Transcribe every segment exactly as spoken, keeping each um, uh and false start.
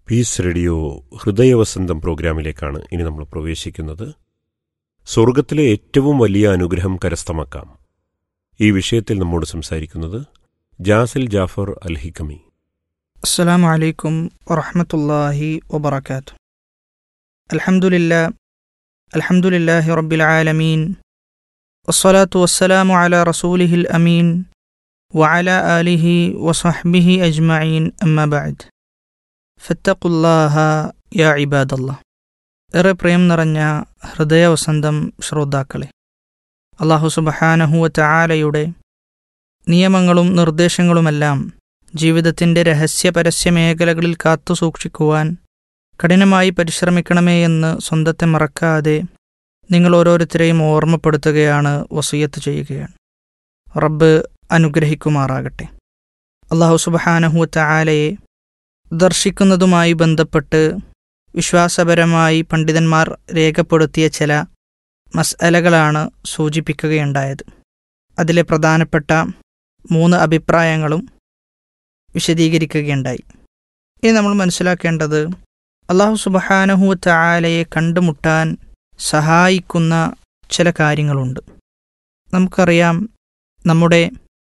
Piece radio ഹൃദയവസന്തം പ്രോഗ്രാമിലേക്കാണ് ഇനി നമ്മൾ പ്രവേശിക്കുന്നത്. സ്വർഗത്തിലെ ഏറ്റവും വലിയ അനുഗ്രഹം കരസ്ഥമാക്കാം. ഈ വിഷയത്തിൽ നമ്മോട് സംസാരിക്കുന്നത് ജാസിൽ ജാഫർ അൽ ഹിക്കമി. അസ്സലാമു അലൈക്കും വറഹ്മത്തുള്ളാഹി വബറകാതുഹു. അൽഹംദുലില്ലാ അൽഹംദുലില്ലാഹി റബ്ബിൽ ആലമീൻ വസ്സലാത്തു വസ്സലാമു അലാ റസൂലിഹിൽ അമീൻ വഅലാ ആലിഹി വസഹ്ബിഹി അജ്മഈൻ അമ്മാ ബഅദ്. ഫത്തഖുല്ലാഹ യാ ഇബാദല്ലാഹ്. ഏറെ പ്രിയം നിറഞ്ഞ ഹൃദയവസന്തം ശ്രോതാക്കളെ, അല്ലാഹു സുബ്ഹാനഹു വ തആലയുടെ നിയമങ്ങളും നിർദ്ദേശങ്ങളുമെല്ലാം ജീവിതത്തിൻ്റെ രഹസ്യ പരസ്യ മേഖലകളിൽ കാത്തു സൂക്ഷിക്കുവാൻ കഠിനമായി പരിശ്രമിക്കണമേ എന്ന് സ്വന്തത്തെ മറക്കാതെ നിങ്ങൾ ഓരോരുത്തരെയും ഓർമ്മപ്പെടുത്തുകയാണ്, വസിയത്ത് ചെയ്യുകയാണ്. റബ്ബ് അനുഗ്രഹിക്കുമാറാകട്ടെ. അല്ലാഹു സുബ്ഹാനഹു വ തആലയെ ദർശിക്കുന്നതുമായി ബന്ധപ്പെട്ട് വിശ്വാസപരമായി പണ്ഡിതന്മാർ രേഖപ്പെടുത്തിയ ചില മസ്അലകളാണ് സൂചിപ്പിക്കുകയുണ്ടായത്. അതിലെ പ്രധാനപ്പെട്ട മൂന്ന് അഭിപ്രായങ്ങളും വിശദീകരിക്കുകയുണ്ടായി. ഇനി നമ്മൾ മനസ്സിലാക്കേണ്ടത്, അല്ലാഹു സുബ്ഹാനഹു വ തആലയെ കണ്ടുമുട്ടാൻ സഹായിക്കുന്ന ചില കാര്യങ്ങളുണ്ട്. നമുക്കറിയാം, നമ്മുടെ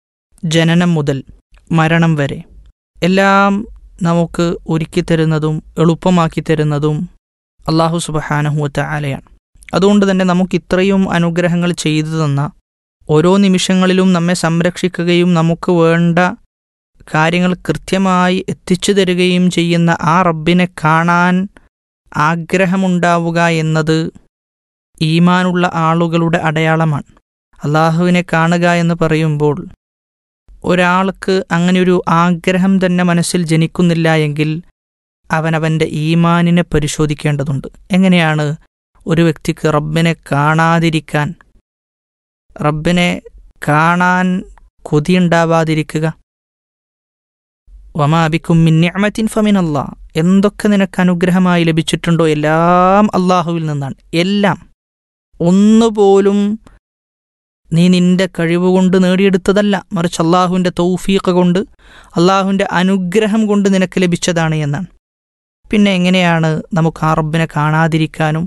ജനനം മുതൽ മരണം വരെ എല്ലാം നമുക്ക് ഒരുക്കി തരുന്നതും എളുപ്പമാക്കി തരുന്നതും അല്ലാഹു സുബ്ഹാനഹു വ തആലയാണ്. അതുകൊണ്ട് തന്നെ നമുക്ക് ഇത്രയും അനുഗ്രഹങ്ങൾ ചെയ്തു തന്ന, ഓരോ നിമിഷങ്ങളിലും നമ്മെ സംരക്ഷിക്കുകയും നമുക്ക് വേണ്ട കാര്യങ്ങൾ കൃത്യമായി എത്തിച്ചു തരികയും ചെയ്യുന്ന ആ റബ്ബിനെ കാണാൻ ആഗ്രഹമുണ്ടാവുക എന്നത് ഈമാനുള്ള ആളുകളുടെ അടയാളമാണ്. അല്ലാഹുവിനെ കാണുക എന്ന് പറയുമ്പോൾ ഒരാൾക്ക് അങ്ങനെയൊരു ആഗ്രഹം തന്നെ മനസ്സിൽ ജനിക്കുന്നില്ല എങ്കിൽ അവനവൻ്റെ ഈമാനിനെ പരിശോധിക്കേണ്ടതുണ്ട്. എങ്ങനെയാണ് ഒരു വ്യക്തിക്ക് റബ്ബിനെ കാണാതിരിക്കാൻ, റബ്ബിനെ കാണാൻ കൊതിയുണ്ടാവാതിരിക്കുക? വമാ ബിക്കും മിൻ നിഅമത്തിൻ ഫമിനല്ലാഹ്. എന്തൊക്കെ നിനക്ക് അനുഗ്രഹമായി ലഭിച്ചിട്ടുണ്ടോ എല്ലാം അല്ലാഹുവിൽ നിന്നാണ്. എല്ലാം, ഒന്നുപോലും നീ നിന്റെ കഴിവുകൊണ്ട് നേടിയെടുത്തതല്ല, മറിച്ച് അള്ളാഹുവിൻ്റെ തൗഫീഖ് കൊണ്ട്, അള്ളാഹുവിൻ്റെ അനുഗ്രഹം കൊണ്ട് നിനക്ക് ലഭിച്ചതാണ് എന്നാണ്. പിന്നെ എങ്ങനെയാണ് നമുക്ക് ആ റബ്ബിനെ കാണാതിരിക്കാനും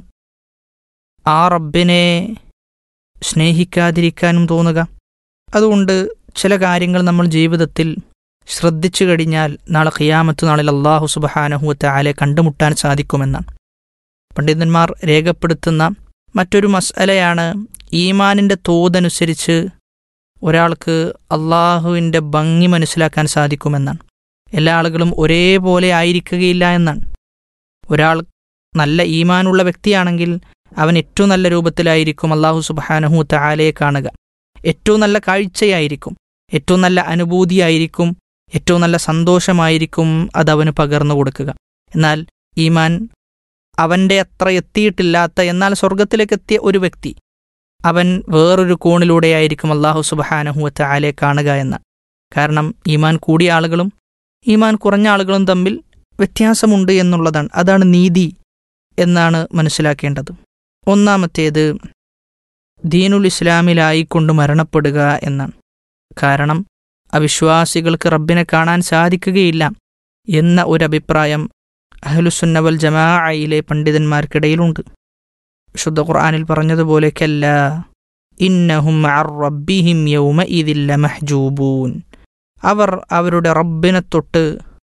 ആ റബ്ബിനെ സ്നേഹിക്കാതിരിക്കാനും തോന്നുക? അതുകൊണ്ട് ചില കാര്യങ്ങൾ നമ്മൾ ജീവിതത്തിൽ ശ്രദ്ധിച്ചു കഴിഞ്ഞാൽ നാളെ ഖിയാമത്ത് നാളിൽ അല്ലാഹു സുബ്ഹാനഹു വ തആലയെ കണ്ടുമുട്ടാൻ സാധിക്കുമെന്നാണ് പണ്ഡിതന്മാർ രേഖപ്പെടുത്തുന്ന മറ്റൊരു മസ്അലയാണ്, ഈമാനിൻ്റെ തോതനുസരിച്ച് ഒരാൾക്ക് അള്ളാഹുവിൻ്റെ ഭംഗി മനസ്സിലാക്കാൻ സാധിക്കുമെന്നാണ്. എല്ലാ ആളുകളും ഒരേപോലെ ആയിരിക്കുകയില്ല എന്നാണ്. ഒരാൾ നല്ല ഈമാനുള്ള വ്യക്തിയാണെങ്കിൽ അവൻ ഏറ്റവും നല്ല രൂപത്തിലായിരിക്കും അല്ലാഹു സുബ്ഹാനഹു വ തആലയെ കാണുക. ഏറ്റവും നല്ല കാഴ്ചയായിരിക്കും, ഏറ്റവും നല്ല അനുഭൂതിയായിരിക്കും, ഏറ്റവും നല്ല സന്തോഷമായിരിക്കും അതവന് പകർന്നു കൊടുക്കുക. എന്നാൽ ഈമാൻ അവൻ്റെ അത്ര എത്തിയിട്ടില്ലാത്ത, എന്നാൽ സ്വർഗത്തിലേക്ക് എത്തിയ ഒരു വ്യക്തി, അവൻ വേറൊരു കോണിലൂടെയായിരിക്കും അല്ലാഹു സുബ്ഹാനഹു വ തആലയെ കാണുക എന്നാണ്. കാരണം ഈമാൻ കൂടിയ ആളുകളും ഈമാൻ കുറഞ്ഞ ആളുകളും തമ്മിൽ വ്യത്യാസമുണ്ട് എന്നുള്ളതാണ്. അതാണ് നീതി എന്നാണ് മനസ്സിലാക്കേണ്ടത്. ഒന്നാമത്തേത്, ദീനുൽ ഇസ്ലാമിലായിക്കൊണ്ട് മരണപ്പെടുക എന്നാണ്. കാരണം അവിശ്വാസികൾക്ക് റബ്ബിനെ കാണാൻ സാധിക്കുകയില്ല എന്ന ഒരഭിപ്രായം അഹ്ലുസുന്ന വൽ ജമാഅയിലെ പണ്ഡിതന്മാർക്കിടയിലുണ്ട്. വിശുദ്ധ ഖുർആനിൽ പറഞ്ഞതുപോലെ, കല്ലാ ഇന്നഹും അർ റബ്ബിഹിം യൗമഇദിൻ ലമഹ്ജൂബൂൻ. അവർ അവരുടെ റബ്ബിനെ തൊട്ട്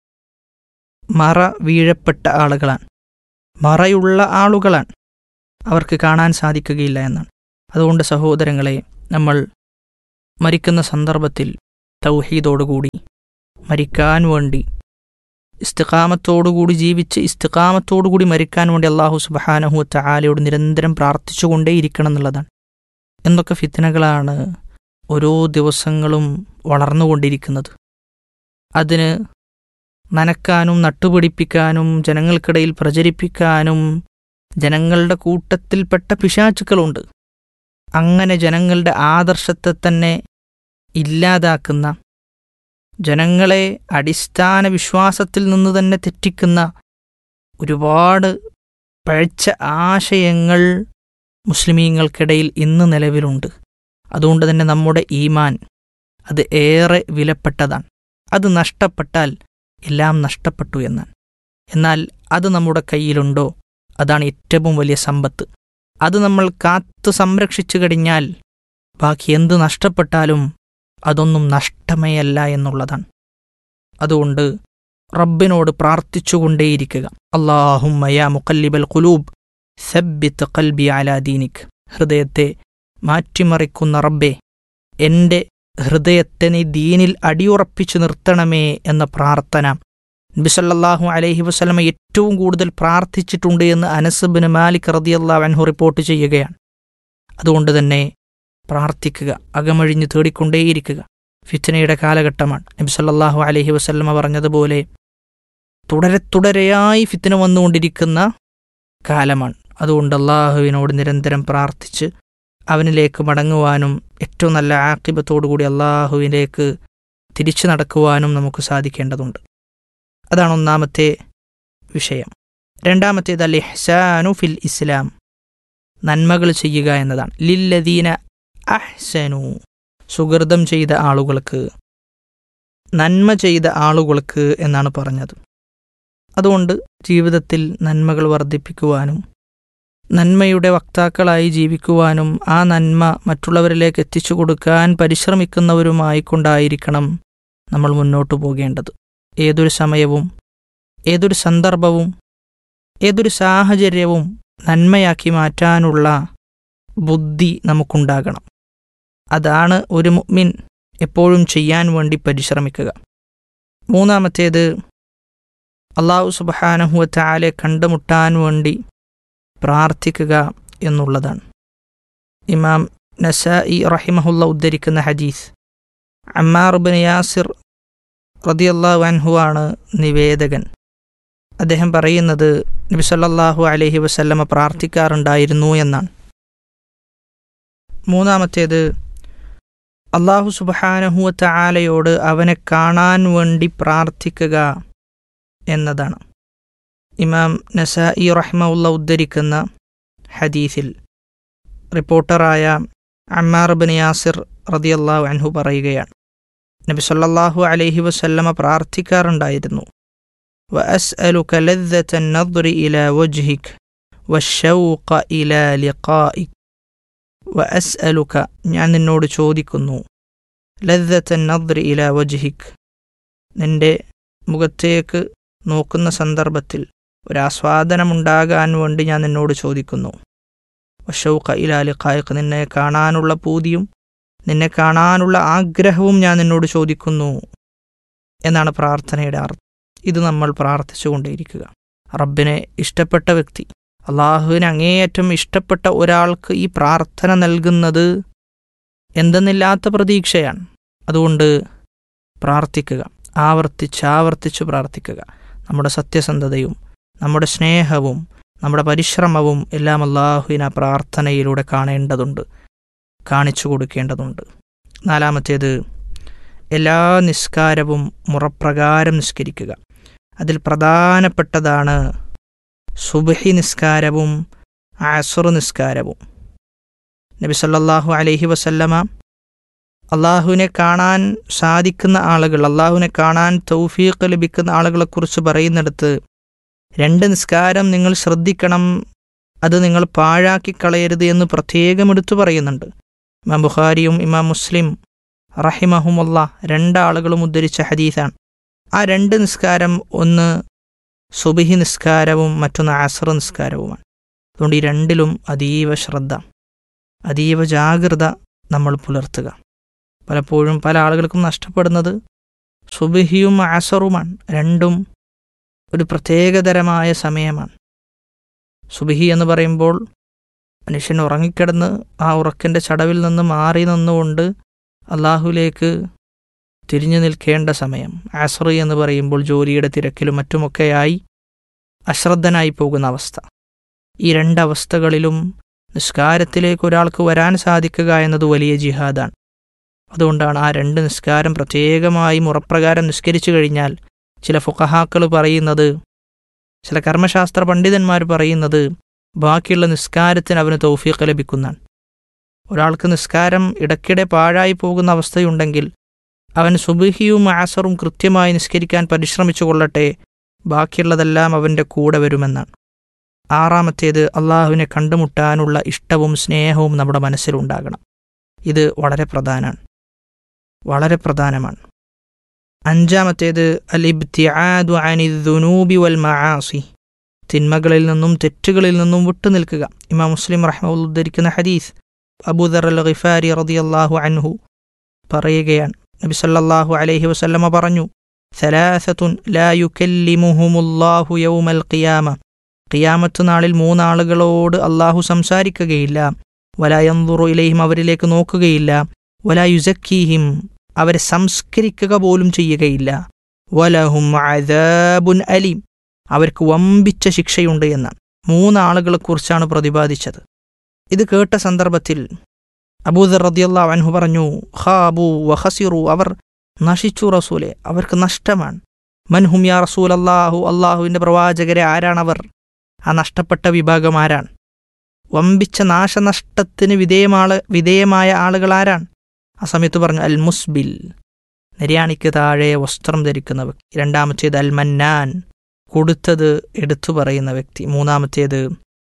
മറ വീഴപ്പെട്ട ആളുകളാണ്, മറയുള്ള ആളുകളാണ്, അവർക്ക് കാണാൻ സാധിക്കുകയില്ല എന്നാണ്. അതുകൊണ്ട് സഹോദരങ്ങളെ, നമ്മൾ മരിക്കുന്ന സന്ദർഭത്തിൽ തൗഹീദോടുകൂടി മരിക്കാൻ വേണ്ടി, ഇസ്തിഖാമത്തോടുകൂടി ജീവിച്ച് ഇസ്തിഖാമത്തോടുകൂടി മരിക്കാൻ വേണ്ടി അല്ലാഹു സുബ്ഹാനഹു വ തആലയോട് നിരന്തരം പ്രാർത്ഥിച്ചുകൊണ്ടേയിരിക്കണം എന്നുള്ളതാണ്. എന്തൊക്കെ ഫിത്നകളാണ് ഓരോ ദിവസങ്ങളും വളർന്നുകൊണ്ടിരിക്കുന്നത്. അതിന് നനക്കാനും നട്ടുപിടിപ്പിക്കാനും ജനങ്ങൾക്കിടയിൽ പ്രചരിപ്പിക്കാനും ജനങ്ങളുടെ കൂട്ടത്തിൽപ്പെട്ട പിശാചുക്കളുണ്ട്. അങ്ങനെ ജനങ്ങളുടെ ആദർശത്തെ തന്നെ ഇല്ലാതാക്കുന്ന, ജനങ്ങളെ അടിസ്ഥാന വിശ്വാസത്തിൽ നിന്ന് തന്നെ തെറ്റിക്കുന്ന ഒരുപാട് പഴച്ച ആശയങ്ങൾ മുസ്ലിമീങ്ങൾക്കിടയിൽ ഇന്ന് നിലവിലുണ്ട്. അതുകൊണ്ട് തന്നെ നമ്മുടെ ഈമാൻ അത് ഏറെ വിലപ്പെട്ടതാണ്. അത് നഷ്ടപ്പെട്ടാൽ എല്ലാം നഷ്ടപ്പെട്ടു എന്നാണ്. എന്നാൽ അത് നമ്മുടെ കയ്യിലുണ്ടോ? അതാണ് ഏറ്റവും വലിയ സമ്പത്ത്. അത് നമ്മൾ കാത്തു സംരക്ഷിച്ചു കഴിഞ്ഞാൽ ബാക്കി എന്ത് നഷ്ടപ്പെട്ടാലും അതൊന്നും നഷ്ടമേ അല്ല എന്നുള്ളതാണ്. അതുകൊണ്ട് റബ്ബിനോട് പ്രാർത്ഥിച്ചുകൊണ്ടേയിരിക്കുക. അല്ലാഹുമ്മ യാ മുഖല്ലിബൽ ഖുലൂബ് സബ്ബിത് ഖൽബി അലാ ദീനിക്. ഹൃദയത്തെ മാറ്റിമറിക്കുന്ന റബ്ബേ, എൻ്റെ ഹൃദയത്തെ നീ ദീനിൽ അടിയുറപ്പിച്ചു നിർത്തണമേ എന്ന പ്രാർത്ഥന നബി സല്ലല്ലാഹു അലൈഹി വസല്ലമ ഏറ്റവും കൂടുതൽ പ്രാർത്ഥിച്ചിട്ടുണ്ട് എന്ന് അനസ് ബിൻ മാലിക് റളിയല്ലാഹു അൻഹു റിപ്പോർട്ട് ചെയ്യുകയാണ്. അതുകൊണ്ട് തന്നെ പ്രാർത്ഥിക്കുക, അകമഴിഞ്ഞ് തേടിക്കൊണ്ടേയിരിക്കുക. ഫിത്നയുടെ കാലഘട്ടമാണ്. നബി സല്ലല്ലാഹു അലൈഹി വസല്ലമ പറഞ്ഞതുപോലെ തുടരെ തുടരെയായി ഫിത്ന വന്നുകൊണ്ടിരിക്കുന്ന കാലമാണ്. അതുകൊണ്ട് അള്ളാഹുവിനോട് നിരന്തരം പ്രാർത്ഥിച്ച് അവനിലേക്ക് മടങ്ങുവാനും ഏറ്റവും നല്ല ആഖിബത്തോടുകൂടി അള്ളാഹുവിലേക്ക് തിരിച്ചു നടക്കുവാനും നമുക്ക് സാധിക്കേണ്ടതുണ്ട്. അതാണ് ഒന്നാമത്തെ വിഷയം. രണ്ടാമത്തേത് അൽ ഇഹ്സാനു ഫിൽ ഇസ്ലാം, നന്മകൾ ചെയ്യുക എന്നതാണ്. ലില്ലദീന അഹ്സനു, സുഹൃതം ചെയ്ത ആളുകൾക്ക്, നന്മ ചെയ്ത ആളുകൾക്ക് എന്നാണ് പറഞ്ഞത്. അതുകൊണ്ട് ജീവിതത്തിൽ നന്മകൾ വർദ്ധിപ്പിക്കുവാനും നന്മയുടെ വക്താക്കളായി ജീവിക്കുവാനും ആ നന്മ മറ്റുള്ളവരിലേക്ക് എത്തിച്ചു കൊടുക്കാൻ പരിശ്രമിക്കുന്നവരുമായിക്കൊണ്ടായിരിക്കണം നമ്മൾ മുന്നോട്ടു പോകേണ്ടത്. ഏതൊരു സമയവും ഏതൊരു സന്ദർഭവും ഏതൊരു സാഹചര്യവും നന്മയാക്കി മാറ്റാനുള്ള ബുദ്ധി നമുക്കുണ്ടാകണം. അതാണ് ഒരു മുഅ്മിൻ എപ്പോഴും ചെയ്യാൻ വേണ്ടി പരിശ്രമിക്കുക. മൂന്നാമത്തേത് അല്ലാഹു സുബ്ഹാനഹു വ തആലയെ കണ്ടുമുട്ടാൻ വേണ്ടി പ്രാർത്ഥിക്കുക എന്നുള്ളതാണ്. ഇമാം നസാഇ റഹിമഹുല്ല ഉദ്ധരിക്കുന്ന ഹദീസ്, അമ്മാർ ഇബ്നു യാസിർ റളിയല്ലാഹു അൻഹു ആണ് നിവേദകൻ. അദ്ദേഹം പറയുന്നത് നബി സല്ലല്ലാഹു അലൈഹി വസല്ലമ പ്രാർത്ഥിക്കാറുണ്ടായിരുന്നു എന്നാണ്. മൂന്നാമത്തേത് അല്ലാഹു സുബ്ഹാനഹു വ തആലയോട് അവനെ കാണാൻ വേണ്ടി പ്രാർത്ഥിക്കുക എന്നതാണ്. ഇമാം നസാഇ റഹിമഹുല്ല ഉദ്ധരിക്കുന്ന ഹദീസിൽ റിപ്പോർട്ടറായ അമ്മാർ ഇബ്നു യാസിർ റളിയല്ലാഹു അൻഹു പറയുകയാണ്, നബി സല്ലല്ലാഹു അലൈഹി വസല്ലമ പ്രാർത്ഥിക്കാറുണ്ടായിരുന്നു, വഅസ്അലുക ലദ്ദത നദ്രി ഇലാ വജ്ഹിക വശൗഖ ഇലാ ലിഖാഇക. വഅസ്അലുക, ഞാൻ നിന്നോട് ചോദിക്കുന്നു, ലദ്ദത നദ്രി ഇലാ വജ്ഹിക, നിന്റെ മുഖത്തേക്ക് നോക്കുന്ന സന്ദർഭത്തിൽ ഒരാസ്വാദനമുണ്ടാകാൻ വേണ്ടി ഞാൻ നിന്നോട് ചോദിക്കുന്നു. വശൗഖ ഇലാ ലിഖാഇക, നിന്നെ കാണാനുള്ള പൂതിയും നിന്നെ കാണാനുള്ള ആഗ്രഹവും ഞാൻ നിന്നോട് ചോദിക്കുന്നു എന്നാണ് പ്രാർത്ഥനയുടെ അർത്ഥം. ഇത് നമ്മൾ പ്രാർത്ഥിച്ചുകൊണ്ടേയിരിക്കുക. റബ്ബിനെ ഇഷ്ടപ്പെട്ട വ്യക്തി, അള്ളാഹുവിന് അങ്ങേയറ്റം ഇഷ്ടപ്പെട്ട ഒരാൾക്ക് ഈ പ്രാർത്ഥന നൽകുന്നത് എന്തെന്നില്ലാത്ത പ്രതീക്ഷയാണ്. അതുകൊണ്ട് പ്രാർത്ഥിക്കുക, ആവർത്തിച്ച് ആവർത്തിച്ച് പ്രാർത്ഥിക്കുക. നമ്മുടെ സത്യസന്ധതയും നമ്മുടെ സ്നേഹവും നമ്മുടെ പരിശ്രമവും എല്ലാം അള്ളാഹുവിന് ആ പ്രാർത്ഥനയിലൂടെ കാണേണ്ടതുണ്ട്, കാണിച്ചു കൊടുക്കേണ്ടതുണ്ട്. നാലാമത്തേത് എല്ലാ നിസ്കാരവും മുറപ്രകാരം നിസ്കരിക്കുക. അതിൽ പ്രധാനപ്പെട്ടതാണ് സുബ്ഹി നിസ്കാരവും അസ്ർ നിസ്കാരവും. നബി സല്ലല്ലാഹു അലൈഹി വസല്ലമ അള്ളാഹുവിനെ കാണാൻ സാധിക്കുന്ന ആളുകൾ, അള്ളാഹുവിനെ കാണാൻ തൗഫീഖ് ലഭിക്കുന്ന ആളുകളെക്കുറിച്ച് പറയുന്നിടത്ത് രണ്ട് നിസ്കാരം നിങ്ങൾ ശ്രദ്ധിക്കണം, അത് നിങ്ങൾ പാഴാക്കി കളയരുത് എന്ന് പ്രത്യേകം എടുത്തു പറയുന്നുണ്ട്. ഇമാം ബുഖാരിയും ഇമാം മുസ്ലിം റഹിമഹുമുള്ള രണ്ടാളുകളും ഉദ്ധരിച്ച ഹദീസാണ്. ആ രണ്ട് നിസ്കാരം ഒന്ന് സുബ്ഹി നിസ്കാരവും മറ്റൊന്ന് അസ്ർ നിസ്കാരവുമാണ്. അതുകൊണ്ട് ഈ രണ്ടിലും അതീവ ശ്രദ്ധ, അതീവ ജാഗ്രത നമ്മൾ പുലർത്തുക. പലപ്പോഴും പല ആളുകൾക്കും നഷ്ടപ്പെടുന്നത് സുബ്ഹിയും അസ്റുമാണ്. രണ്ടും ഒരു പ്രത്യേകതരമായ സമയമാണ്. സുബ്ഹി എന്ന് പറയുമ്പോൾ മനുഷ്യൻ ഉറങ്ങിക്കിടന്ന് ആ ഉറക്കിൻ്റെ ചടവിൽ നിന്ന് മാറി നിന്നുകൊണ്ട് അള്ളാഹുലേക്ക് തിരിഞ്ഞു നിൽക്കേണ്ട സമയം. അസ്ർ എന്ന് പറയുമ്പോൾ ജോലിയുടെ തിരക്കിലും മറ്റുമൊക്കെയായി അശ്രദ്ധനായി പോകുന്ന അവസ്ഥ. ഈ രണ്ടവസ്ഥകളിലും നിസ്കാരത്തിലേക്ക് ഒരാൾക്ക് വരാൻ സാധിക്കുക എന്നത് വലിയ ജിഹാദാണ്. അതുകൊണ്ടാണ് ആ രണ്ട് നിസ്കാരം പ്രത്യേകമായി മുറപ്രകാരം നിസ്കരിച്ചു കഴിഞ്ഞാൽ ചില ഫുഖഹാക്കൾ പറയുന്നത്, ചില കർമ്മശാസ്ത്ര പണ്ഡിതന്മാർ പറയുന്നത് ബാക്കിയുള്ള നിസ്കാരത്തിന് അവന് തൗഫീഖ് ലഭിക്കുന്നതാണ്. ഒരാൾക്ക് നിസ്കാരം ഇടയ്ക്കിടെ പാഴായി പോകുന്ന അവസ്ഥയുണ്ടെങ്കിൽ അവൻ സുബ്ഹിയും അസ്റും കൃത്യമായി നിസ്കരിക്കാൻ പരിശ്രമിച്ചു കൊള്ളട്ടെ. ബാക്കിയുള്ളതെല്ലാം അവൻ്റെ കൂടെ വരുമെന്നാണ്. ആറാമത്തേത് അള്ളാഹുവിനെ കണ്ടുമുട്ടാനുള്ള ഇഷ്ടവും സ്നേഹവും നമ്മുടെ മനസ്സിലുണ്ടാകണം. ഇത് വളരെ പ്രധാനമാണ്, വളരെ പ്രധാനമാണ്. അഞ്ചാമത്തേത് അൽ ഇബ്തിആദു അനി ദുനൂബി വൽ മആസി, തിന്മകളിൽ നിന്നും തെറ്റുകളിൽ നിന്നും വിട്ടുനിൽക്കുക. ഇമാം മുസ്ലിം റഹ്മത്തുള്ളാഹി ഉദ്ധരിക്കുന്ന ഹദീസ് അബൂദർ അൽ ഗിഫാരി റളിയല്ലാഹു അൻഹു പറയുകയാണ്, നബി സല്ലല്ലാഹു അലൈഹി വസല്ലമ പറഞ്ഞു, സലാസത്തുൻ ലാ യുകല്ലിമുഹുമുല്ലാഹു യൗമൽ ഖിയാമ, ഖിയാമത്ത് നാളിൽ മൂന്നാളുകളോട് അള്ളാഹു സംസാരിക്കുകയില്ല. വലാ യൻദുറു ഇലൈഹിം, അവരിലേക്ക് നോക്കുകയില്ല. വലാ യുസക്കീഹിം, അവരെ സംസ്കരിക്കുക പോലും ചെയ്യുകയില്ല. വലഹും അദാബുൻ അലീം, അവർക്ക് വമ്പിച്ച ശിക്ഷയുണ്ട് എന്നാണ്. മൂന്നാളുകളെക്കുറിച്ചാണ് പ്രതിപാദിച്ചത്. ഇത് കേട്ട സന്ദർഭത്തിൽ അബൂദർ റളിയല്ലാഹു അൻഹു പറഞ്ഞു, ഖാബു വഖസിറു, അവർ നശിച്ചു റസൂലെ, അവർക്ക് നഷ്ടമാണ്. മൻഹും യാ റസൂലല്ലാഹു, അള്ളാഹുവിൻ്റെ പ്രവാചകരെ, ആരാണവർ? ആ നഷ്ടപ്പെട്ട വിഭാഗം ആരാണ്? വമ്പിച്ച നാശനഷ്ടത്തിന് വിധേയമാള് വിധേയമായ ആളുകൾ ആരാണ്? ആ സമയത്ത് പറഞ്ഞു, അൽ മുസ്ബിൽ, നിര്യാണിക്ക് താഴെ വസ്ത്രം ധരിക്കുന്ന വ്യക്തി. രണ്ടാമത്തേത് അൽ മന്നാൻ, കൊടുത്തത് എടുത്തു പറയുന്ന വ്യക്തി. മൂന്നാമത്തേത്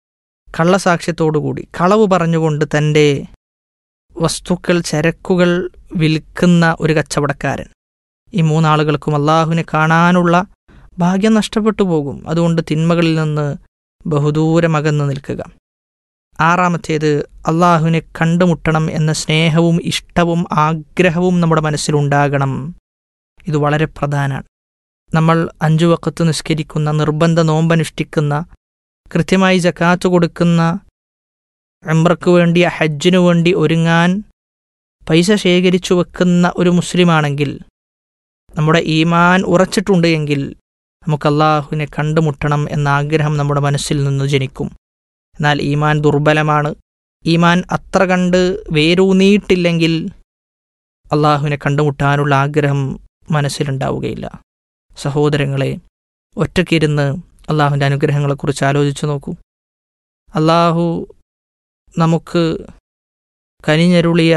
കള്ളസാക്ഷ്യത്തോടുകൂടി കളവ് പറഞ്ഞുകൊണ്ട് തൻ്റെ വസ്തുക്കൾ, ചരക്കുകൾ വിൽക്കുന്ന ഒരു കച്ചവടക്കാരൻ. ഈ മൂന്നാളുകൾക്കും അള്ളാഹുവിനെ കാണാനുള്ള ഭാഗ്യം നഷ്ടപ്പെട്ടു പോകും. അതുകൊണ്ട് തിന്മകളിൽ നിന്ന് ബഹുദൂരം അകന്നു നിൽക്കുക. ആറാമത്തേത് അള്ളാഹുവിനെ കണ്ടുമുട്ടണം എന്ന സ്നേഹവും ഇഷ്ടവും ആഗ്രഹവും നമ്മുടെ മനസ്സിലുണ്ടാകണം. ഇത് വളരെ പ്രധാനമാണ്. നമ്മൾ അഞ്ചു വഖത്ത് നിസ്കരിക്കുന്ന, നിർബന്ധ നോമ്പനുഷ്ഠിക്കുന്ന, കൃത്യമായി സകാത്ത് കൊടുക്കുന്ന, ഉംറയ്ക്ക് വേണ്ടി ഹജ്ജിനു വേണ്ടി ഒരുങ്ങാൻ പൈസ ശേഖരിച്ചു വെക്കുന്ന ഒരു മുസ്ലിമാണെങ്കിൽ, നമ്മുടെ ഈമാൻ ഉറച്ചിട്ടുണ്ട് എങ്കിൽ നമുക്ക് അള്ളാഹുവിനെ കണ്ടുമുട്ടണം എന്ന ആഗ്രഹം നമ്മുടെ മനസ്സിൽ നിന്ന് ജനിക്കും. എന്നാൽ ഈമാൻ ദുർബലമാണ്, ഈമാൻ അത്ര കണ്ട് വേരൂന്നിയിട്ടില്ലെങ്കിൽ അള്ളാഹുവിനെ കണ്ടുമുട്ടാനുള്ള ആഗ്രഹം മനസ്സിലുണ്ടാവുകയില്ല. സഹോദരങ്ങളെ, ഒറ്റയ്ക്കിരുന്ന് അള്ളാഹുവിൻ്റെ അനുഗ്രഹങ്ങളെക്കുറിച്ച് ആലോചിച്ചു നോക്കൂ. അള്ളാഹു നമുക്ക് കനിഞ്ഞരുളിയ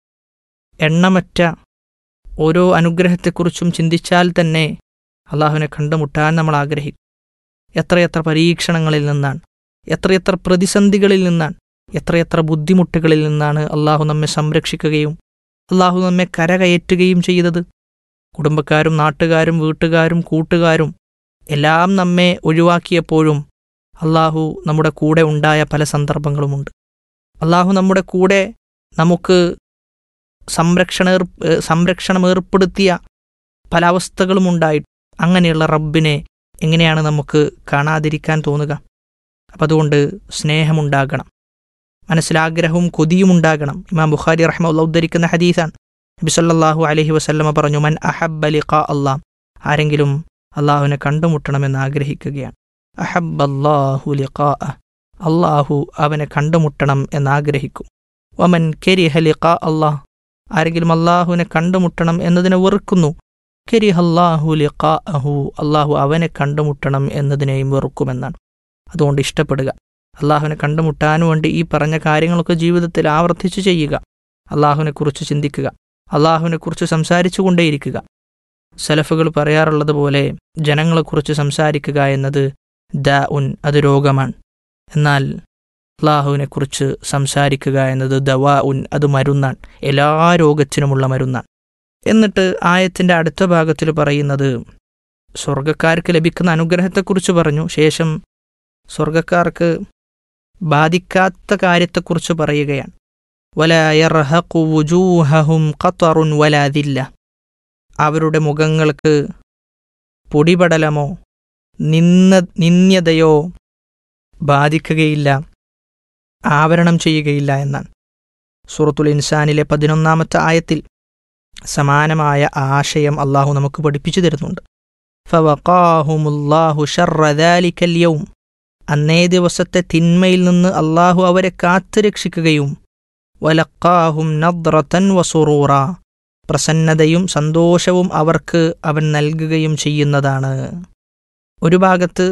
എണ്ണമറ്റ ഓരോ അനുഗ്രഹത്തെക്കുറിച്ചും ചിന്തിച്ചാൽ തന്നെ അള്ളാഹുവിനെ കണ്ടുമുട്ടാൻ നമ്മൾ ആഗ്രഹിക്കും. എത്രയെത്ര പരീക്ഷണങ്ങളിൽ നിന്നാണ്, എത്രയെത്ര പ്രതിസന്ധികളിൽ നിന്നാണ്, എത്രയെത്ര ബുദ്ധിമുട്ടുകളിൽ നിന്നാണ് അള്ളാഹു നമ്മെ സംരക്ഷിക്കുകയും അള്ളാഹു നമ്മെ കരകയറ്റുകയും ചെയ്തത്. കുടുംബക്കാരും നാട്ടുകാരും വീട്ടുകാരും കൂട്ടുകാരും എല്ലാം നമ്മെ ഒഴിവാക്കിയപ്പോഴും അള്ളാഹു നമ്മുടെ കൂടെ ഉണ്ടായ പല സന്ദർഭങ്ങളുമുണ്ട്. അള്ളാഹു നമ്മുടെ കൂടെ നമുക്ക് സംരക്ഷണ സംരക്ഷണം ഏർപ്പെടുത്തിയ പല അവസ്ഥകളുമുണ്ടായി. അങ്ങനെയുള്ള റബ്ബിനെ എങ്ങനെയാണ് നമുക്ക് കാണാതിരിക്കാൻ തോന്നുക? അപ്പം അതുകൊണ്ട് സ്നേഹമുണ്ടാകണം, മനസ്സിലാഗ്രഹവും കൊതിയും ഉണ്ടാകണം. ഇമാം ബുഖാരി റഹ്മത്തുള്ളാഹി ഉദ്ധരിക്കുന്ന ഹദീസാണ്. നബി സല്ലല്ലാഹു അലൈഹി വസല്ലമ പറഞ്ഞു, മൻ അഹബ്ബ ലിഖാ അല്ലാഹ്, ആരെങ്കിലും അള്ളാഹുവിനെ കണ്ടുമുട്ടണമെന്ന് ആഗ്രഹിക്കുകയാണ്, അഹബ്ബല്ലാഹു ലിഖാഅഹ്, അള്ളാഹു അവനെ കണ്ടുമുട്ടണം എന്നാഗ്രഹിക്കും. വമൻ കരിഹ ലിഖാ അല്ലാഹ്, ആരെങ്കിലും അള്ളാഹുവിനെ കണ്ടുമുട്ടണം എന്നതിനെ വെറുക്കുന്നു, കരിഹല്ലാഹു ലിഖാഅഹു, അള്ളാഹു അവനെ കണ്ടുമുട്ടണം എന്നതിനെയും വെറുക്കുമെന്നാണ്. അതുകൊണ്ട് ഇഷ്ടപ്പെടുക, അള്ളാഹുവിനെ കണ്ടുമുട്ടാൻ വേണ്ടി ഈ പറഞ്ഞ കാര്യങ്ങളൊക്കെ ജീവിതത്തിൽ ആവർത്തിച്ച് ചെയ്യുക. അള്ളാഹുവിനെക്കുറിച്ച് ചിന്തിക്കുക, അള്ളാഹുവിനെക്കുറിച്ച് സംസാരിച്ചു കൊണ്ടേയിരിക്കുക. സലഫുകൾ പറയാറുള്ളത് പോലെ ജനങ്ങളെക്കുറിച്ച് സംസാരിക്കുക എന്നത് ദാ ഉൻ, അത് രോഗമാണ്. എന്നാൽ അള്ളാഹുവിനെക്കുറിച്ച് സംസാരിക്കുക എന്നത് ദവാ ഉൻ, അത് മരുന്നാണ്, എല്ലാ രോഗത്തിനുമുള്ള മരുന്നാണ്. എന്നിട്ട് ആയത്തിൻ്റെ അടുത്ത ഭാഗത്തിൽ പറയുന്നത് സ്വർഗക്കാർക്ക് ലഭിക്കുന്ന അനുഗ്രഹത്തെക്കുറിച്ച് പറഞ്ഞു. ശേഷം സ്വർഗക്കാർക്ക് ബാധിക്കാത്ത കാര്യത്തെക്കുറിച്ച് പറയുകയാണ്. വലാ യർഹഖു വുജൂഹഹും ഖതറുൻ വലാ ദില്ല, അവരുടെ മുഖങ്ങൾക്ക് പൊടിപടലമോ നിന്ന നിന്ദ്യതയോ ബാധിക്കുകയില്ല, ആവരണം ചെയ്യുകയില്ല എന്നാണ്. സൂറത്തുൽ ഇൻസാനിലെ പതിനൊന്നാമത്തെ ആയത്തിൽ സമാനമായ ആശയം അള്ളാഹു നമുക്ക് പഠിപ്പിച്ചു തരുന്നുണ്ട്. ഫവഖാഹുമുല്ലാഹു ശർറ ദാലിക്കൽ യൗം, അന്നേ ദിവസത്തെ തിന്മയിൽ നിന്ന് അള്ളാഹു അവരെ കാത്തുരക്ഷിക്കുകയും വലഖാഹും നദ്റതൻ വസുറൂറ, പ്രസന്നതയും സന്തോഷവും അവർക്ക് അവൻ നൽകുകയും ചെയ്യുന്നതാണ്. ഒരു ഭാഗത്ത്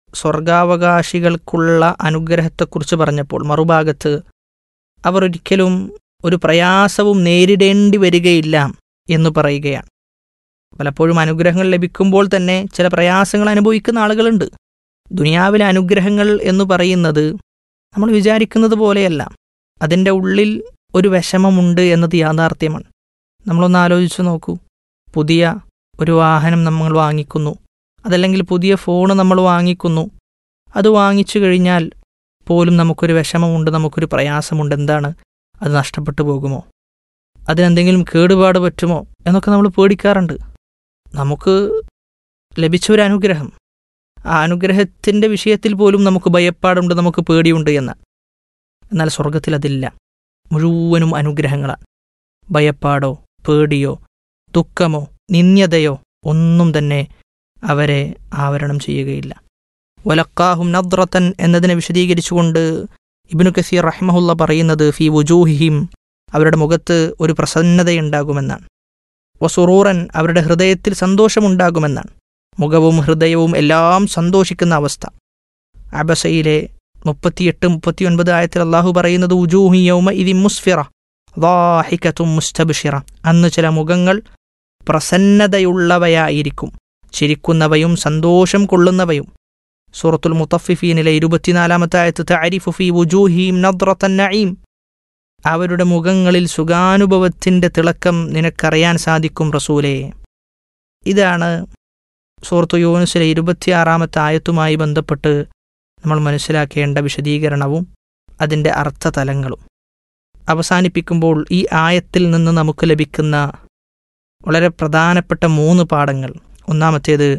സ്വർഗാവകാശികൾക്കുള്ള അനുഗ്രഹത്തെക്കുറിച്ച് പറഞ്ഞപ്പോൾ മറുഭാഗത്ത് അവർ ഒരിക്കലും ഒരു പ്രയാസവും നേരിടേണ്ടി വരികയില്ല എന്ന് പറയുകയാണ്. പലപ്പോഴും അനുഗ്രഹങ്ങൾ ലഭിക്കുമ്പോൾ തന്നെ ചില പ്രയാസങ്ങൾ അനുഭവിക്കുന്ന ആളുകളുണ്ട്. ദുനിയാവിലെ അനുഗ്രഹങ്ങൾ എന്ന് പറയുന്നത് നമ്മൾ വിചാരിക്കുന്നത് പോലെയല്ല. അതിൻ്റെ ഉള്ളിൽ ഒരു വിഷമമുണ്ട് എന്നത് യാഥാർത്ഥ്യമാണ്. നമ്മളൊന്ന് ആലോചിച്ച് നോക്കൂ. പുതിയ ഒരു വാഹനം നമ്മൾ വാങ്ങിക്കുന്നു, അതല്ലെങ്കിൽ പുതിയ ഫോണ് നമ്മൾ വാങ്ങിക്കുന്നു. അത് വാങ്ങിച്ചു കഴിഞ്ഞാൽ പോലും നമുക്കൊരു വിഷമമുണ്ട്, നമുക്കൊരു പ്രയാസമുണ്ട്. എന്താണ്? അത് നഷ്ടപ്പെട്ടു പോകുമോ, അതിനെന്തെങ്കിലും കേടുപാട് പറ്റുമോ എന്നൊക്കെ നമ്മൾ പേടിക്കാറുണ്ട്. നമുക്ക് ലഭിച്ച ഒരു അനുഗ്രഹം, ആ അനുഗ്രഹത്തിൻ്റെ വിഷയത്തിൽ പോലും നമുക്ക് ഭയപ്പാടുണ്ട്, നമുക്ക് പേടിയുണ്ട് എന്ന്. എന്നാൽ സ്വർഗത്തിൽ അതില്ല. മുഴുവനും അനുഗ്രഹങ്ങളാണ്. ഭയപ്പാടോ പേടിയോ ദുഃഖമോ നിന്ദ്യതയോ ഒന്നും തന്നെ അവരെ ആവരണം ചെയ്യുകയില്ല. വലക്കാഹും നദ്റത്തൻ എന്നതിനെ വിശദീകരിച്ചുകൊണ്ട് ഇബ്നു കസീർ റഹിമഹുല്ല പറയുന്നത് ഫി വുജൂഹിഹിം, അവരുടെ മുഖത്ത് ഒരു പ്രസന്നതയുണ്ടാകുമെന്നാണ്. വസുറൂറൻ, അവരുടെ ഹൃദയത്തിൽ സന്തോഷമുണ്ടാകുമെന്നാണ്. മുഖവും ഹൃദയവും എല്ലാം സന്തോഷിക്കുന്ന അവസ്ഥ. അബസയിലെ മുപ്പത്തിയെട്ട് മുപ്പത്തിയൊൻപത് ആയത്തിൽ അള്ളാഹു പറയുന്നത് വുജൂഹി യൗമ ഇദി മുസ്ഫിറ ളാഹികതും മുസ്തബ്ശിറ, അന്ന് ചില മുഖങ്ങൾ പ്രസന്നതയുള്ളവയായിരിക്കും, ചിരിക്കുന്നവയും സന്തോഷം കൊള്ളുന്നവയും. സൂറത്തുൽ മുത്തഫിഫീനിലെ ഇരുപത്തിനാലാമത്തെ ആയത്ത് തഅരിഫു ഫീ വുജൂഹിഹിം നദ്റത്തൻ നഈം, അവരുടെ മുഖങ്ങളിൽ സുഖാനുഭവത്തിൻ്റെ തിളക്കം നിനക്കറിയാൻ സാധിക്കും റസൂലേ. ഇതാണ് സൂറത്തു യൂനുസിലെ ഇരുപത്തിയാറാമത്തെ ആയത്തുമായി ബന്ധപ്പെട്ട് നമ്മൾ മനസ്സിലാക്കേണ്ട വിശദീകരണവും അതിൻ്റെ അർത്ഥതലങ്ങളും. അവസാനിപ്പിക്കുമ്പോൾ ഈ ആയത്തിൽ നിന്ന് നമുക്ക് ലഭിക്കുന്ന വളരെ പ്രധാനപ്പെട്ട മൂന്ന് പാഠങ്ങൾ. ഒന്നാമത്തേത്,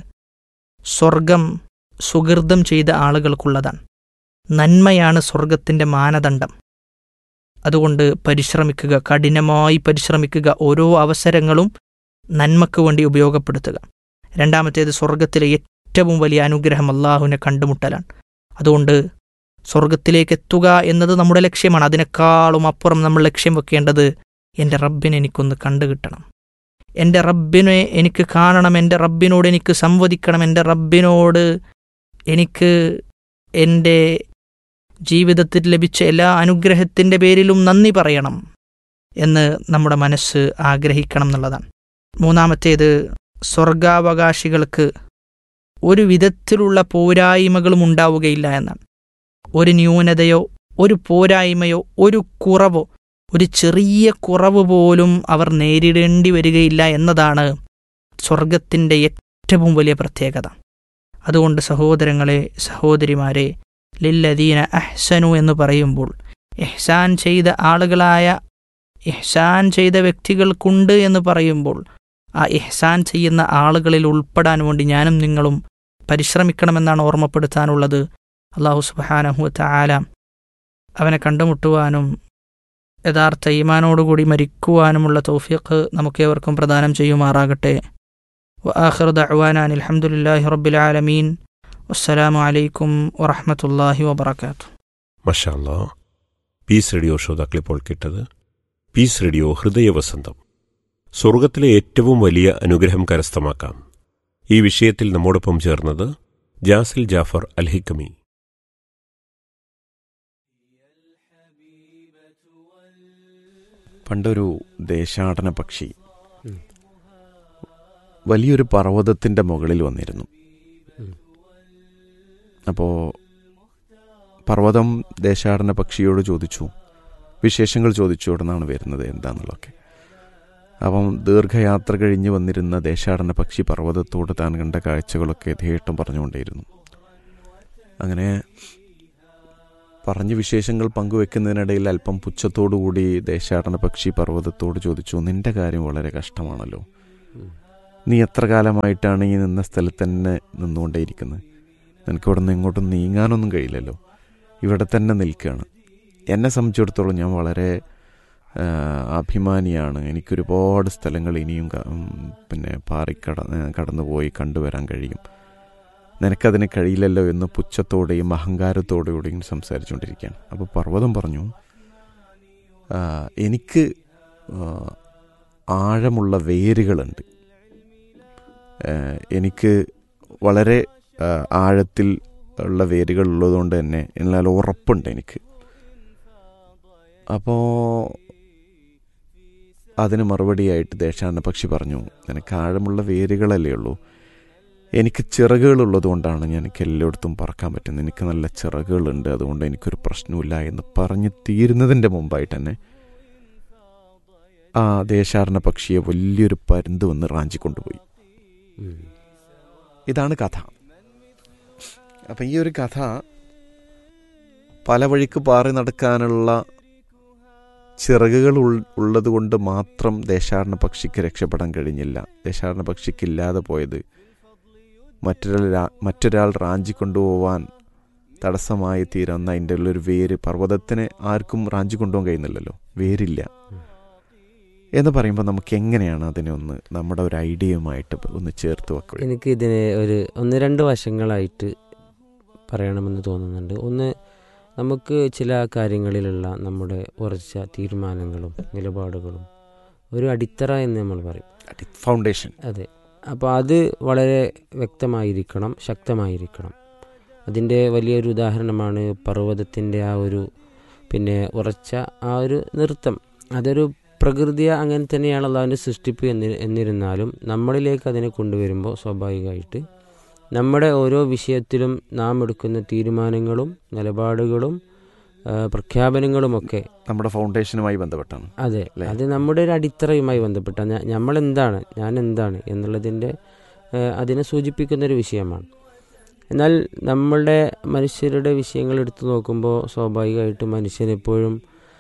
സ്വർഗം സുഹൃതം ചെയ്ത ആളുകൾക്കുള്ളതാണ്. നന്മയാണ് സ്വർഗത്തിൻ്റെ മാനദണ്ഡം. അതുകൊണ്ട് പരിശ്രമിക്കുക, കഠിനമായി പരിശ്രമിക്കുക, ഓരോ അവസരങ്ങളും നന്മയ്ക്ക് വേണ്ടി ഉപയോഗപ്പെടുത്തുക. രണ്ടാമത്തേത്, സ്വർഗത്തിലെ ഏറ്റവും വലിയ അനുഗ്രഹം അള്ളാഹുവിനെ കണ്ടുമുട്ടലാണ്. അതുകൊണ്ട് സ്വർഗത്തിലേക്ക് എത്തുക എന്നത് നമ്മുടെ ലക്ഷ്യമാണ്. അതിനേക്കാളും അപ്പുറം നമ്മൾ ലക്ഷ്യം വെക്കേണ്ടത് എൻ്റെ റബ്ബിനെ എനിക്കൊന്ന് കണ്ടുകിട്ടണം, എൻ്റെ റബ്ബിനെ എനിക്ക് കാണണം, എൻ്റെ റബ്ബിനോട് എനിക്ക് സംവദിക്കണം, എൻ്റെ റബ്ബിനോട് എനിക്ക് എൻ്റെ ജീവിതത്തിൽ ലഭിച്ച എല്ലാ അനുഗ്രഹത്തിൻ്റെ പേരിലും നന്ദി പറയണം എന്ന് നമ്മുടെ മനസ്സ് ആഗ്രഹിക്കണം എന്നുള്ളതാണ്. മൂന്നാമത്തേത്, സ്വർഗാവകാശികൾക്ക് ഒരു വിധത്തിലുള്ള പോരായ്മകളും ഉണ്ടാവുകയില്ല എന്നാണ്. ഒരു ന്യൂനതയോ ഒരു പോരായ്മയോ ഒരു കുറവോ ഒരു ചെറിയ കുറവ് പോലും അവർ നേരിടേണ്ടി വരികയില്ല എന്നതാണ് സ്വർഗത്തിൻ്റെ ഏറ്റവും വലിയ പ്രത്യേകത. അതുകൊണ്ട് സഹോദരങ്ങളെ, സഹോദരിമാരെ, ലില്ലദീന അഹ്സനു എന്ന് പറയുമ്പോൾ ഇഹ്സാൻ ചെയ്ത ആളുകളായ ഇഹ്സാൻ ചെയ്ത വ്യക്തികൾക്കുണ്ട് എന്ന് പറയുമ്പോൾ ആ ഇഹ്സാൻ ചെയ്യുന്ന ആളുകളിൽ ഉൾപ്പെടാൻ വേണ്ടി ഞാനും നിങ്ങളും പരിശ്രമിക്കണമെന്നാണ് ഓർമ്മപ്പെടുത്താനുള്ളത്. അല്ലാഹു സുബ്ഹാനഹു വ തആല അവനെ കണ്ടുമുട്ടുവാനും യഥാർത്ഥ ഈമാനോടുകൂടി മരിക്കുവാനുമുള്ള തൗഫീഖ് നമുക്കേവർക്കും പ്രദാനം ചെയ്യുമാറാകട്ടെ. വആഖിറു ദഅ്വാനാ അൽഹംദുലില്ലാഹി റബ്ബിൽ ആലമീൻ. വസ്സലാമു അലൈക്കും വറഹ്മത്തുള്ളാഹി വബറകാതുഹു. മാഷാ അല്ലാഹ്. പീസ് റേഡിയോ ശ്രോതാക്കളിപ്പോൾ കേട്ടത് പീസ് റേഡിയോ ഹൃദയവസന്തം. സ്വർഗത്തിലെ ഏറ്റവും വലിയ അനുഗ്രഹം കരസ്ഥമാക്കാം. ഈ വിഷയത്തിൽ നമ്മോടൊപ്പം ചേർന്നത് ജാസിൽ ജാഫർ അൽഹിക്കമി. പണ്ടൊരു ദേശാടന പക്ഷി വലിയൊരു പർവ്വതത്തിൻ്റെ മുകളിൽ വന്നിരുന്നു. അപ്പോൾ പർവ്വതം ദേശാടന പക്ഷിയോട് ചോദിച്ചു, വിശേഷങ്ങൾ ചോദിച്ചു, എവിടെ നിന്നാണ് വരുന്നത് എന്താണെന്നുള്ളതൊക്കെ. അപ്പം ദീർഘയാത്ര കഴിഞ്ഞ് വന്നിരുന്ന ദേശാടന പക്ഷി പർവ്വതത്തോട് താൻ കണ്ട കാഴ്ചകളൊക്കെ യഥേഷ്ടം പറഞ്ഞുകൊണ്ടേയിരുന്നു. അങ്ങനെ പറഞ്ഞ് വിശേഷങ്ങൾ പങ്കുവെക്കുന്നതിനിടയിൽ അല്പം പുച്ഛത്തോടുകൂടി ദേശാടന പക്ഷി പർവ്വതത്തോട് ചോദിച്ചു, നിന്റെ കാര്യം വളരെ കഷ്ടമാണല്ലോ, നീ എത്ര കാലമായിട്ടാണ് ഈ നിന്ന സ്ഥലത്ത് തന്നെ നിന്നുകൊണ്ടേയിരിക്കുന്നത്, നിനക്ക് ഇവിടെ നിന്ന് ഇങ്ങോട്ടും നീങ്ങാനൊന്നും കഴിയില്ലല്ലോ, ഇവിടെ തന്നെ നിൽക്കുകയാണ്. എന്നെ സംബന്ധിച്ചിടത്തോളം ഞാൻ വളരെ അഭിമാനിയാണ്, എനിക്കൊരുപാട് സ്ഥലങ്ങൾ ഇനിയും പിന്നെ പാറിക്കട കടന്നു പോയി കണ്ടുവരാൻ കഴിയും, നിനക്കതിന് കഴിയില്ലല്ലോ എന്ന് പുച്ഛത്തോടെയും അഹങ്കാരത്തോടെയും സംസാരിച്ചുകൊണ്ടിരിക്കുകയാണ്. അപ്പോൾ പർവ്വതം പറഞ്ഞു, എനിക്ക് ആഴമുള്ള വേരുകളുണ്ട്, എനിക്ക് വളരെ ആഴത്തിൽ ഉള്ള വേരുകൾ ഉള്ളതുകൊണ്ട് തന്നെ എന്നാൽ ഉറപ്പുണ്ട് എനിക്ക്. അപ്പോൾ അതിന് മറുപടിയായിട്ട് ദേശാടന പക്ഷി പറഞ്ഞു, നിനക്ക് ആഴമുള്ള വേരുകളല്ലേ ഉള്ളൂ, എനിക്ക് ചിറകുകളുള്ളത് കൊണ്ടാണ് ഞാൻ എനിക്ക് എല്ലായിടത്തും പറക്കാൻ പറ്റുന്നത്, എനിക്ക് നല്ല ചിറകുകളുണ്ട്, അതുകൊണ്ട് എനിക്കൊരു പ്രശ്നമില്ല എന്ന് പറഞ്ഞ് തീരുന്നതിൻ്റെ മുമ്പായിട്ട് തന്നെ ആ ദേശാടന പക്ഷിയെ വലിയൊരു പരുന്ത് വന്ന് റാഞ്ചിക്കൊണ്ടുപോയി. ഇതാണ് കഥ. അപ്പം ഈ ഒരു കഥ പല വഴിക്ക് പാറി നടക്കാനുള്ള ചിറകുകൾ ഉള്ളത് കൊണ്ട് മാത്രം ദേശാടന പക്ഷിക്ക് രക്ഷപ്പെടാൻ കഴിഞ്ഞില്ല. ദേശാടന പക്ഷിക്കില്ലാതെ പോയത് മറ്റൊരാൾ മറ്റൊരാൾ റാഞ്ചി കൊണ്ടുപോകാൻ തടസ്സമായി തീരുന്ന അതിൻ്റെ ഉള്ളൊരു വേര്. പർവ്വതത്തിന് ആർക്കും റാഞ്ചി കൊണ്ടുപോകാൻ കഴിയുന്നില്ലല്ലോ, വേരില്ല എന്ന് പറയുമ്പോൾ നമുക്ക് എങ്ങനെയാണ് അതിനെ ഒന്ന് നമ്മുടെ ഒരു ഐഡിയയുമായിട്ട് ഒന്ന് ചേർത്ത് വെക്കുക? എനിക്ക് ഇതിനെ ഒരു ഒന്ന് രണ്ട് വശങ്ങളായിട്ട് പറയണമെന്ന് തോന്നുന്നുണ്ട്. ഒന്ന്, നമുക്ക് ചില കാര്യങ്ങളിലുള്ള നമ്മുടെ ഉറച്ച തീരുമാനങ്ങളും നിലപാടുകളും ഒരു അടിത്തറ എന്ന് നമ്മൾ പറയും, ഫൗണ്ടേഷൻ. അതെ. അപ്പോൾ അത് വളരെ വ്യക്തമായിരിക്കണം, ശക്തമായിരിക്കണം. അതിൻ്റെ വലിയൊരു ഉദാഹരണമാണ് പർവ്വതത്തിൻ്റെ ആ ഒരു പിന്നെ ഉറച്ച ആ ഒരു നൃത്തം. അതൊരു പ്രകൃതിയെ അങ്ങനെ തന്നെയാണ് അള്ളാഹുവിൻ്റെ സൃഷ്ടിപ്പ് എന്നി എന്നിരുന്നാലും നമ്മളിലേക്ക് അതിനെ കൊണ്ടുവരുമ്പോൾ സ്വാഭാവികമായിട്ട് നമ്മുടെ ഓരോ വിഷയത്തിലും നാം എടുക്കുന്ന തീരുമാനങ്ങളും നിലപാടുകളും പ്രഖ്യാപനങ്ങളുമൊക്കെ നമ്മുടെ ഫൗണ്ടേഷനുമായി ബന്ധപ്പെട്ടാണ്. അതെ, അത് നമ്മുടെ ഒരു അടിത്തറയുമായി ബന്ധപ്പെട്ട നമ്മൾ എന്താണ്, ഞാൻ എന്താണ് എന്നുള്ളതിൻ്റെ അതിനെ സൂചിപ്പിക്കുന്നൊരു വിഷയമാണ്. എന്നാൽ നമ്മളുടെ മനുഷ്യരുടെ വിഷയങ്ങൾ എടുത്തു നോക്കുമ്പോൾ സ്വാഭാവികമായിട്ടും മനുഷ്യനെപ്പോഴും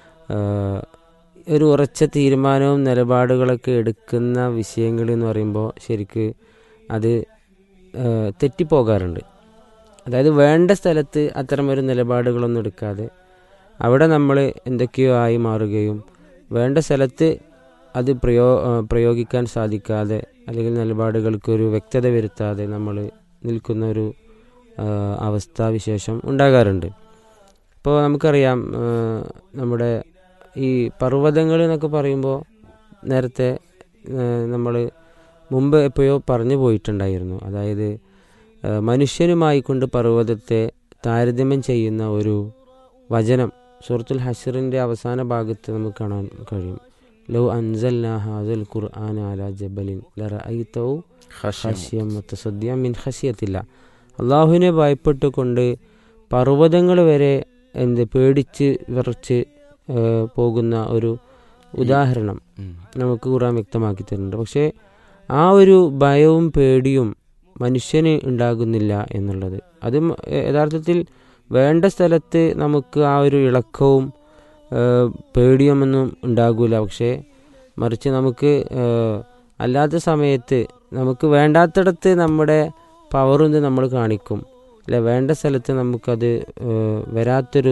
ഒരു ഉറച്ച തീരുമാനവും നിലപാടുകളൊക്കെ എടുക്കുന്ന വിഷയങ്ങൾ എന്ന് പറയുമ്പോൾ ശരിക്ക് അത് തെറ്റിപ്പോകാറുണ്ട്. അതായത് വേണ്ട സ്ഥലത്ത് അത്തരമൊരു നിലപാടുകളൊന്നും എടുക്കാതെ അവിടെ നമ്മൾ എന്തൊക്കെയോ ആയി മാറുകയും വേണ്ട സ്ഥലത്ത് അത് പ്രയോ പ്രയോഗിക്കാൻ സാധിക്കാതെ അല്ലെങ്കിൽ നിലപാടുകൾക്കൊരു വ്യക്തത വരുത്താതെ നമ്മൾ നിൽക്കുന്ന ഒരു അവസ്ഥാവിശേഷം ഉണ്ടാകാറുണ്ട്. ഇപ്പോൾ നമുക്കറിയാം, നമ്മുടെ ഈ പർവ്വതങ്ങൾ എന്നൊക്കെ പറയുമ്പോൾ നേരത്തെ നമ്മൾ മുമ്പ് എപ്പോഴോ പറഞ്ഞു പോയിട്ടുണ്ടായിരുന്നു. അതായത് മനുഷ്യനുമായി കൊണ്ട് പർവ്വതത്തെ താരതമ്യം ചെയ്യുന്ന ഒരു വചനം സൂറത്തുൽ ഹശ്റിൻ്റെ അവസാന ഭാഗത്ത് നമുക്ക് കാണാൻ കഴിയും. ലൗ അൻസൽനാ ഹാദൽ ഖുർആന അലാ ജബലിൻ ലറഅയ്തഹു ഖാശിയം മുതസദ്ദിഅൻ മിൻ ഖശിയത്തില്ലാ. അള്ളാഹുവിനെ ഭയപ്പെട്ടുകൊണ്ട് പർവ്വതങ്ങൾ വരെ എന്ത് പേടിച്ച് വിറച്ച് പോകുന്ന ഒരു ഉദാഹരണം നമുക്ക് ഖുർആൻ വ്യക്തമാക്കി തരുന്നുണ്ട്. പക്ഷേ ആ ഒരു ഭയവും പേടിയും മനുഷ്യന് ഉണ്ടാകുന്നില്ല എന്നുള്ളത്, അത് യഥാർത്ഥത്തിൽ വേണ്ട സ്ഥലത്ത് നമുക്ക് ആ ഒരു ഇളക്കവും പേടിയുമൊന്നും ഉണ്ടാകില്ല. പക്ഷേ മറിച്ച് നമുക്ക് അല്ലാത്ത സമയത്ത് നമുക്ക് വേണ്ടാത്തിടത്ത് നമ്മുടെ പവറും നമ്മൾ കാണിക്കും, അല്ലെ? വേണ്ട സ്ഥലത്ത് നമുക്കത് വരാത്തൊരു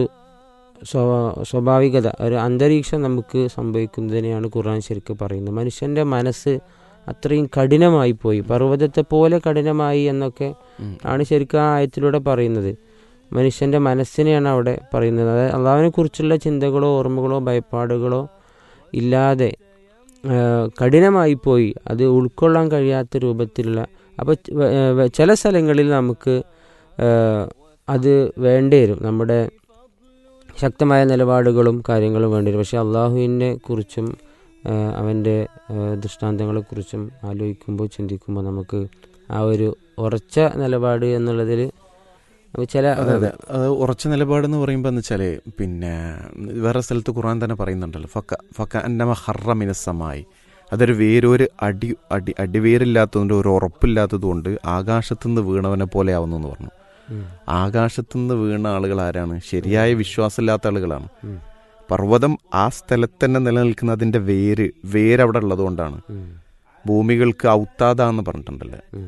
സ്വാഭാവികത, ഒരു അന്തരീക്ഷം നമുക്ക് സംഭവിക്കുന്നതിനെയാണ് ഖുർആൻ ശരിക്കും പറയുന്നത്. മനുഷ്യൻ്റെ മനസ്സ് അത്രയും കഠിനമായി പോയി, പർവ്വതത്തെ പോലെ കഠിനമായി എന്നൊക്കെ ആണ് ശരിക്കും ആ ആയത്തിലൂടെ പറയുന്നത്. മനുഷ്യൻ്റെ മനസ്സിനെയാണ് അവിടെ പറയുന്നത്. അതായത് അള്ളാഹുവിനെ കുറിച്ചുള്ള ചിന്തകളോ ഓർമ്മകളോ ഭയപ്പാടുകളോ ഇല്ലാതെ കഠിനമായി പോയി, അത് ഉൾക്കൊള്ളാൻ കഴിയാത്ത രൂപത്തിലുള്ള. അപ്പോൾ ചില സ്ഥലങ്ങളിൽ നമുക്ക് അത് വേണ്ടി വരും, നമ്മുടെ ശക്തമായ നിലപാടുകളും കാര്യങ്ങളും വേണ്ടി വരും. പക്ഷേ അള്ളാഹുവിനെ കുറിച്ചും അവൻ്റെ ദൃഷ്ടാന്തങ്ങളെക്കുറിച്ചും ആലോചിക്കുമ്പോൾ ചിന്തിക്കുമ്പോൾ നമുക്ക് ആ ഒരു ഉറച്ച നിലപാട് എന്നുള്ളതിൽ ചില അതെ അത് ഉറച്ച നിലപാടെന്ന് പറയുമ്പോൾ എന്ന് വെച്ചാൽ പിന്നെ വേറെ സ്ഥലത്ത് ഖുർആൻ തന്നെ പറയുന്നുണ്ടല്ലോ, ഫക്ക ഫക്ക അന്നമ ഹറ മിനസ്സമായി. അതൊരു വേരൊരു അടി അടി അടിവേരില്ലാത്തതുകൊണ്ട് ഒരു ഉറപ്പില്ലാത്തതുകൊണ്ട് ആകാശത്തുനിന്ന് വീണവനെ പോലെ ആവുന്നു എന്ന് പറഞ്ഞു. ആകാശത്തുനിന്ന് വീണ ആളുകൾ ആരാണ്? ശരിയായ വിശ്വാസമില്ലാത്ത ആളുകളാണ്. പർവ്വതം ആ സ്ഥലത്ത് തന്നെ നിലനിൽക്കുന്ന അതിൻ്റെ വേര് വേരവിടെ ഉള്ളത് കൊണ്ടാണ്. ഭൂമികൾക്ക് ഔത്താദ എന്ന് പറഞ്ഞിട്ടുണ്ടല്ലോ,